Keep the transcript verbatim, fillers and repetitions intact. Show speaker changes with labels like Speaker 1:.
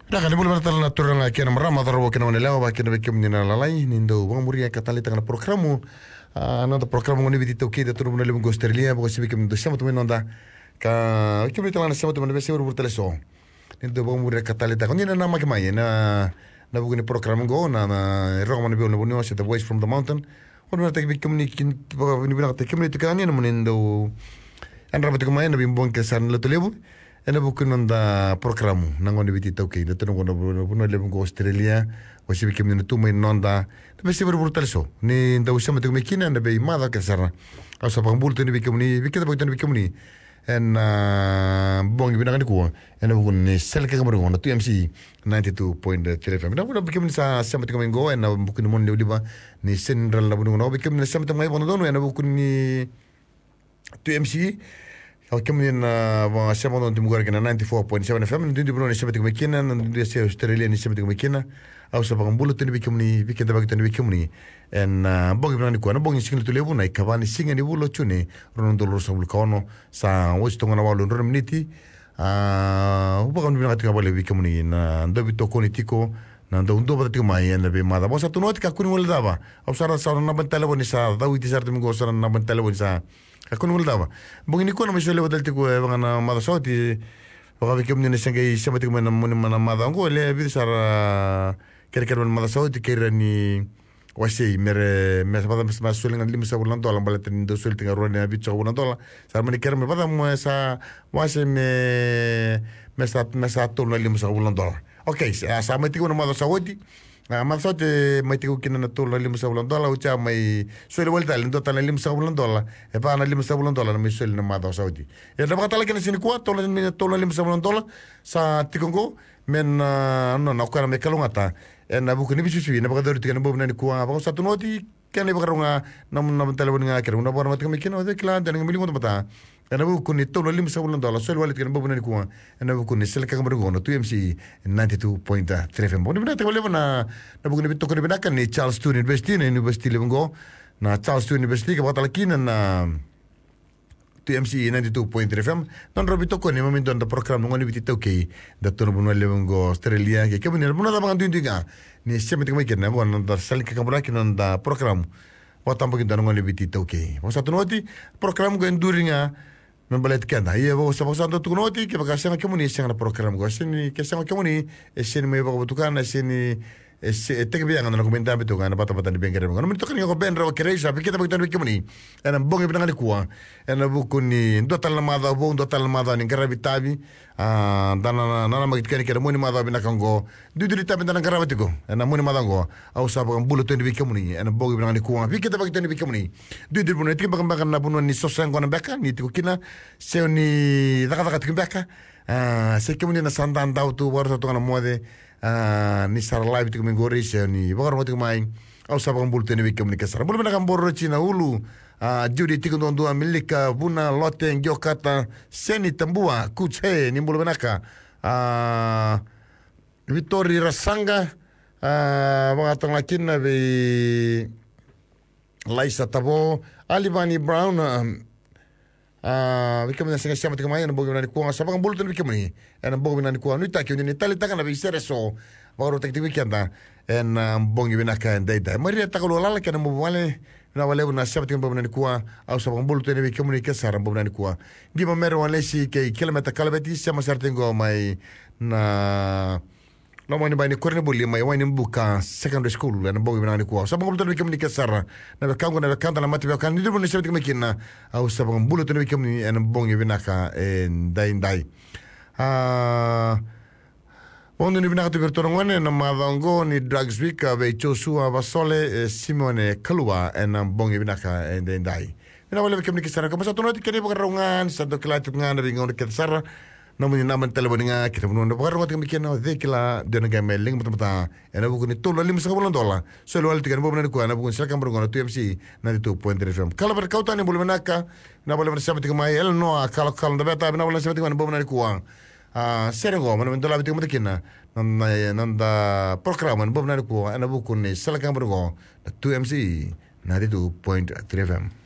Speaker 1: Nakali bulu bertal na turang kena marama darbo kena wanela ba kena bekem ni na lalai nindo bang muri ka tali tanga programu ana da programu ngoni biti toki da turu munale bungo Australia bo sibi kem do sama tumen onda ka kem bitala na sama tumen be sewur burtale so nindo bang muri ka tali tanga ni na nama ke mai na na bugni programu go na na rogma ni bulu bunyo the voice from the mountain on na tek bekem ni kin ni bina tek kem ni tikani na munindo an rabat ke mai na bimbong ke san lo telebu ena buku nonda programu nangoni biti tauke da tano gona buno le bungo Australia wasi bikim ni tu mai nonda tapi se berburu so ni nda usama tu mekina na be mada ke sarna asa pambul tu ni bikim ni bikim tu bikim ni en bong bina kan ko ena buku ni sel ke kamar ngona tu M C ninety-two point three F M na buku bikim ni sa sama tu mengo ena buku ni mon le liba ni central na buku no bikim ni sama tu mai bono dono ena buku ni tu M C Kau kemudian uh, siapa orang timugar kena ninety-four point seven F M nanti di bulan siapa tiga mekina nanti di Australia ni siapa tiga mekina au siapa kambulut ni bikin ni bikin tabak ni bikin ni en bong ibran ni kuana bong singin tu lebu nai kabani singa ni bulo chune ronon dolor sa bul kaono sa wis tonga na walu ron miniti ah upa kan bina katika bole bikin ni na ndo bito koni tiko na ndo ndo bata tiga mai en be mada bosa tu not ka kuni wala daba au sara sara na bantala boni sa dawi ti sartu mingo sara na bantala boni sa Aku nunggu tahu. Bungini ko na may sule wadal tiku eh banga na mada sauti. Baka bikim ni nesengay siapa tiku mana mana mana mada angko le bidu sara kira-kira mana mada sauti kira ni wasi mere mere pada mas mas sulingan lima sebulan dolar balatin do sul tinggal ruan ni bidu sebulan dolar. Sara mani kira me pada mo sa wasi me me sa me sa tu na lima sebulan dolar. Okay, sama tiku na mada sauti. Ah, masa tu mai tiku kena na tol lima sebulan dolar uca mai suele vuelta el total lima sebulan dolar e pa na lima sebulan dolar mai suele na mada Saudi e na baka tala kena sini kuat tol ni tol lima sebulan dolar sa tikongo men no na kara me kalungata e na buku ni bisu sui na baka dor tikana bobu na ni kuang baka satu noti kena baka runga na na telefon nga kera na bora matika me kena de kla dan ngi milingo mata e na buku ni tol lima sebulan dolar suele vuelta tikana bobu na ni kuang e na buku ni sel ka kamero no tu M C ninety-two point three F M boni na te levo na na buku ni bitu ko ni binakan ni Charles Stewart University ni University levengo na Charles Stewart University ka baka talakina na tu M C ninety-two point three F M non robito ko ni momento da program ngoni biti toke da tono buno levengo Australia ke ke buni buno da bangan dinga ni sema tingma ke na buno da sal ke kamera ke non da program wa tampo ke da ngoni biti toke wa satu noti program go enduringa non balet kanda ia bo sa bosa tu noti ke baka sanga ke muni sanga program go sini ke sanga ke muni e sini me baka butukan sini e te ke bianga no komenta betukan bata bata ni bengere no mi tokan ko ben ro ke reisa pe ke ta baka ke muni ana bonge binanga ni kuwa ana buku ni dotal mada bo dotal mada ni gravitavi ah dana na na magit ke ke muni mada binakango duduri ta bindana gravatigo ana muni mada go au sa baka bulu to ni ke muni ana bonge binanga ni kuwa pe ke ta baka ni ke muni duduri bunu ti baka baka na bunu ni sosan ko na baka ni ti kina se ni daga daga ti baka ah se ke muni na sandan dau tu war to na mode ah ni sar live ti mingori se ni bakar mati mai au sa bang bulten ni bikem ni kasar bulu na borro china ulu ah judi ti kondo dua milika buna lote ngiokata seni tambua kuche ni bulu benaka ah Vittori Rasanga ah bangatang lakin na be Laisa Tabo Alibani Brown ah bikem na singa siapa ti mai na bogi na kuang sa bang bulten bikem ni en bogi na kuang ni ta ki ni tali ta kana be sere so baru tek tik kanda en bongi binaka en data maria ta ko lala kana mo wale na wale na siapa ti bogi na kuang au sa bang bulten bi komunika sara bogi na kuang gima mero wale si ke kilometer kalbeti sama sartengo mai na Lo mau ni bani korne buli mai wani buka secondary school na bogi binani kuwa. Sa bangul tani kemni kesara. Na bekango na bekanta na mati bekan ni dulu ni sebut kemikina. Au sa bangul tani kemni en bongi binaka en dai dai. Ah Bondo ni binaka tu bertorongone na madango ni drugs week be Joshua Basole Simone Kalua en bongi binaka en dai dai. Ina wale kemni kesara ka pasatu noti kene bakarongan sa doklat ngana bingon kesara. Namun naman telefon nga kita pun ada baru waktu mikir na dekila dia nak mailing betul-betul. Ena buku ni tol lima sebulan dolar. Selalu tiga bulan ni kuana buku silakan berguna tu M C nanti tu point three F M. Kalau berkautan ni boleh menaka, na boleh bersama tiga mai el no kalau kalau dah betul na boleh bersama tiga bulan ni kuang. Ah serengo mana mentola tiga mungkin na nanda nanda program mana bulan ni kuang. Ena buku ni silakan berguna tu M C nanti tu point three F M.